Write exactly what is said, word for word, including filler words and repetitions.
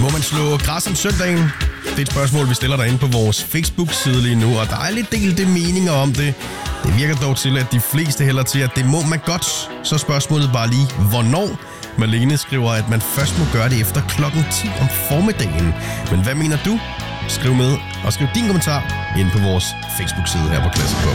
Må man slå græs om søndagen? Det er et spørgsmål, vi stiller derinde på vores Facebook-side lige nu, og der er lidt delte meninger om det. Det virker dog til, at de fleste hælder til, at det må man godt. Så spørgsmålet bare lige, hvornår? Malene skriver, at man først må gøre det efter klokken ti om formiddagen. Men hvad mener du? Skriv med, og skriv din kommentar ind på vores Facebook-side her på Classic Pop.